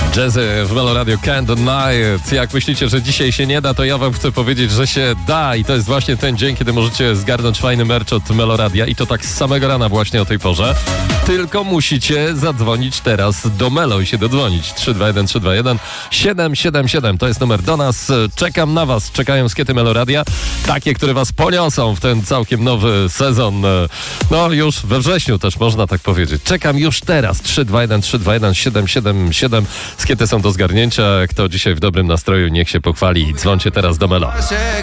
Jazzy w Melo Radio Can't Deny It. Jak myślicie, że dzisiaj się nie da, to ja wam chcę powiedzieć, że się da i to jest właśnie ten dzień, kiedy możecie zgarnąć fajny merch od Melo Radia i to tak z samego rana właśnie o tej porze. Tylko musicie zadzwonić teraz do Melo i się dodzwonić. 321 321 777 to jest numer do nas. Czekam na was. Czekają skiety Melo Radia. Takie, które was poniosą w ten całkiem nowy sezon. No już we wrześniu też można tak powiedzieć. Czekam już teraz. 321 321 777. Skiety są do zgarnięcia. Kto dzisiaj w dobrym nastroju, niech się pochwali. Dzwońcie teraz do Melo.